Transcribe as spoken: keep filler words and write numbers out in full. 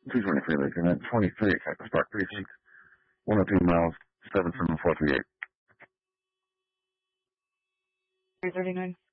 two twenty-three, like, and then twenty-three, Cactus Park Precinct, one oh two miles, seven seven four three eight. three thirty-nine.